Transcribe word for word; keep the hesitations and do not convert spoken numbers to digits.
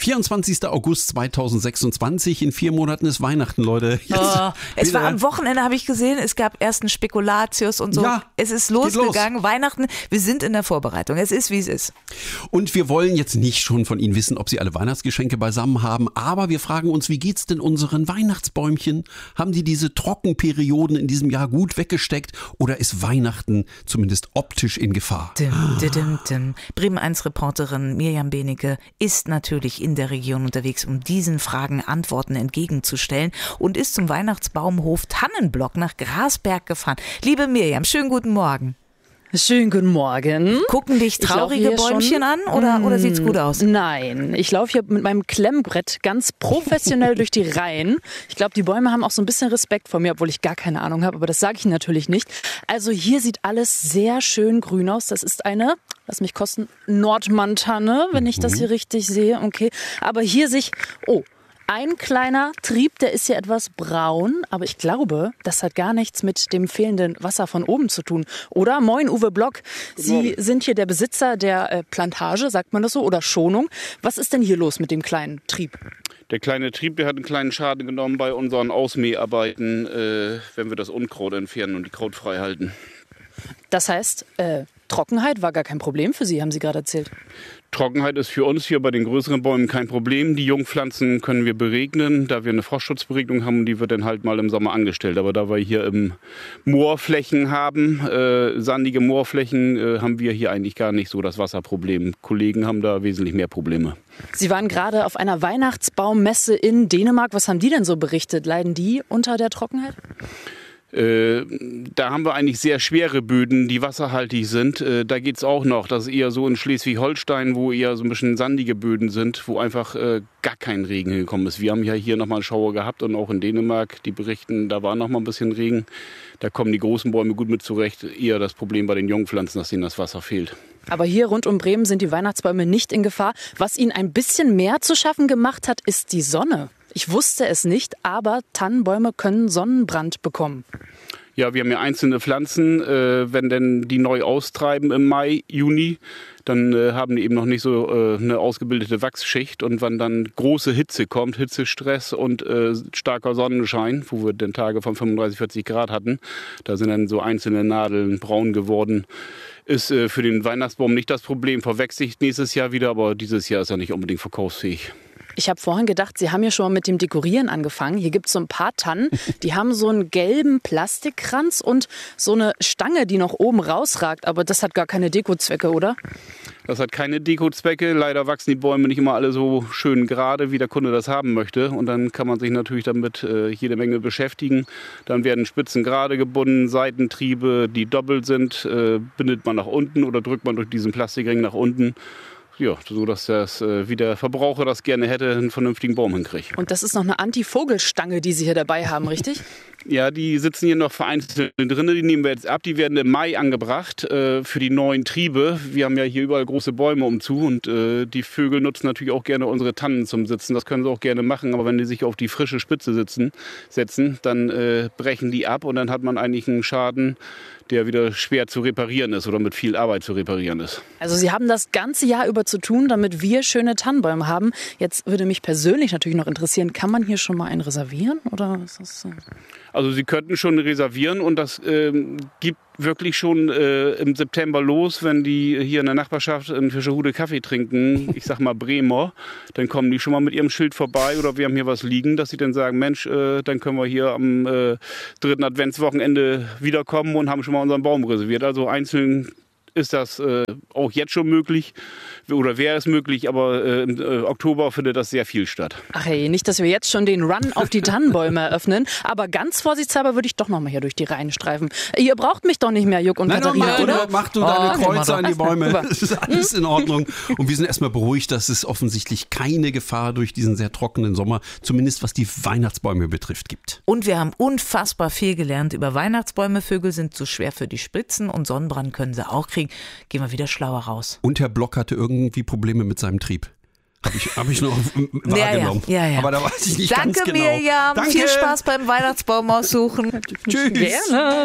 vierundzwanzigster August zweitausendsechsundzwanzig, in vier Monaten ist Weihnachten, Leute. Oh, es war am Wochenende, habe ich gesehen, es gab ersten Spekulatius und so. Ja, es ist losgegangen, los. Weihnachten, wir sind in der Vorbereitung, es ist wie es ist. Und wir wollen jetzt nicht schon von Ihnen wissen, ob Sie alle Weihnachtsgeschenke beisammen haben, aber wir fragen uns, wie geht's denn unseren Weihnachtsbäumchen? Haben die diese Trockenperioden in diesem Jahr gut weggesteckt oder ist Weihnachten zumindest optisch in Gefahr? Dim, dim, dim, dim. Bremen eins Reporterin Mirjam Benecke ist natürlich in der Region unterwegs, um diesen Fragen Antworten entgegenzustellen und ist zum Weihnachtsbaumhof Tannenblock nach Grasberg gefahren. Liebe Mirjam, schönen guten Morgen. Schönen guten Morgen. Gucken dich traurige Bäumchen an oder, oder sieht's gut aus? Nein, ich laufe hier mit meinem Klemmbrett ganz professionell durch die Reihen. Ich glaube, die Bäume haben auch so ein bisschen Respekt vor mir, obwohl ich gar keine Ahnung habe, aber das sage ich natürlich nicht. Also hier sieht alles sehr schön grün aus. Das ist eine, lass mich kosten, Nordmantanne, wenn ich das hier richtig sehe. Okay, aber hier sich, oh, ein kleiner Trieb, der ist hier etwas braun, aber ich glaube, das hat gar nichts mit dem fehlenden Wasser von oben zu tun. Oder? Moin, Uwe Block. Sie sind hier der Besitzer der äh, Plantage, sagt man das so, oder Schonung. Was ist denn hier los mit dem kleinen Trieb? Der kleine Trieb, der hat einen kleinen Schaden genommen bei unseren Ausmäharbeiten, äh, wenn wir das Unkraut entfernen und die Kraut frei halten. Das heißt, äh, Trockenheit war gar kein Problem für Sie, haben Sie gerade erzählt. Trockenheit ist für uns hier bei den größeren Bäumen kein Problem. Die Jungpflanzen können wir beregnen, da wir eine Frostschutzberegnung haben, die wird dann halt mal im Sommer angestellt. Aber da wir hier im Moorflächen haben, äh, sandige Moorflächen, äh, haben wir hier eigentlich gar nicht so das Wasserproblem. Kollegen haben da wesentlich mehr Probleme. Sie waren gerade auf einer Weihnachtsbaummesse in Dänemark. Was haben die denn so berichtet? Leiden die unter der Trockenheit? Äh, da haben wir eigentlich sehr schwere Böden, die wasserhaltig sind. Äh, da geht's auch noch. Das ist eher so in Schleswig-Holstein, wo eher so ein bisschen sandige Böden sind, wo einfach äh, gar kein Regen gekommen ist. Wir haben ja hier nochmal einen Schauer gehabt und auch in Dänemark, die berichten, da war nochmal ein bisschen Regen. Da kommen die großen Bäume gut mit zurecht. Eher das Problem bei den Jungpflanzen, dass ihnen das Wasser fehlt. Aber hier rund um Bremen sind die Weihnachtsbäume nicht in Gefahr. Was ihnen ein bisschen mehr zu schaffen gemacht hat, ist die Sonne. Ich wusste es nicht, aber Tannenbäume können Sonnenbrand bekommen. Ja, wir haben ja einzelne Pflanzen, äh, wenn denn die neu austreiben im Mai, Juni, dann äh, haben die eben noch nicht so äh, eine ausgebildete Wachsschicht. Und wenn dann große Hitze kommt, Hitzestress und äh, starker Sonnenschein, wo wir dann Tage von fünfunddreißig, vierzig Grad hatten, da sind dann so einzelne Nadeln braun geworden. Ist äh, für den Weihnachtsbaum nicht das Problem, verwächst sich nächstes Jahr wieder, aber dieses Jahr ist er nicht unbedingt verkaufsfähig. Ich habe vorhin gedacht, Sie haben ja schon mal mit dem Dekorieren angefangen. Hier gibt es so ein paar Tannen, die haben so einen gelben Plastikkranz und so eine Stange, die noch oben rausragt. Aber das hat gar keine Dekozwecke, oder? Das hat keine Dekozwecke. Leider wachsen die Bäume nicht immer alle so schön gerade, wie der Kunde das haben möchte. Und dann kann man sich natürlich damit äh, jede Menge beschäftigen. Dann werden Spitzen gerade gebunden, Seitentriebe, die doppelt sind, äh, bindet man nach unten oder drückt man durch diesen Plastikring nach unten. Ja, so dass das, äh, wie der Verbraucher das gerne hätte, einen vernünftigen Baum hinkriegt. Und das ist noch eine Anti-Vogelstange, die Sie hier dabei haben, richtig? Ja, die sitzen hier noch vereinzelt drin, die nehmen wir jetzt ab. Die werden im Mai angebracht äh, für die neuen Triebe. Wir haben ja hier überall große Bäume umzu und äh, die Vögel nutzen natürlich auch gerne unsere Tannen zum Sitzen. Das können sie auch gerne machen, aber wenn die sich auf die frische Spitze sitzen, setzen, dann äh, brechen die ab und dann hat man eigentlich einen Schaden, der wieder schwer zu reparieren ist oder mit viel Arbeit zu reparieren ist. Also Sie haben das ganze Jahr über zu tun, damit wir schöne Tannenbäume haben. Jetzt würde mich persönlich natürlich noch interessieren, kann man hier schon mal einen reservieren? Oder ist das so? Also Sie könnten schon reservieren und das äh, gibt wirklich schon äh, im September los, wenn die hier in der Nachbarschaft in Fischerhude Kaffee trinken, ich sag mal Bremer, dann kommen die schon mal mit ihrem Schild vorbei oder wir haben hier was liegen, dass sie dann sagen, Mensch, äh, dann können wir hier am äh, dritten Adventswochenende wiederkommen und haben schon mal unseren Baum reserviert. Also einzeln ist das äh, auch jetzt schon möglich oder wäre es möglich, aber äh, im äh, Oktober findet das sehr viel statt. Ach hey, nicht, dass wir jetzt schon den Run auf die Tannenbäume eröffnen, aber ganz vorsichtshalber würde ich doch noch mal hier durch die Reihen streifen. Ihr braucht mich doch nicht mehr, Juck und Nein, Katharina, mach oder? Du, mach du deine oh, Kreuze an die Bäume. Super. Das ist alles in Ordnung. Und wir sind erstmal beruhigt, dass es offensichtlich keine Gefahr durch diesen sehr trockenen Sommer, zumindest was die Weihnachtsbäume betrifft, gibt. Und wir haben unfassbar viel gelernt über Weihnachtsbäume. Vögel sind zu schwer für die Spitzen und Sonnenbrand können sie auch kriegen. Gehen wir wieder schlauer raus. Und Herr Block hatte irgendwie Probleme mit seinem Trieb. Habe ich, hab ich noch wahrgenommen. Ja, ja, ja. Aber da weiß ich nicht Danke, ganz genau. Mirjam. Danke. Viel Spaß beim Weihnachtsbaum aussuchen. Tschüss. Gerne.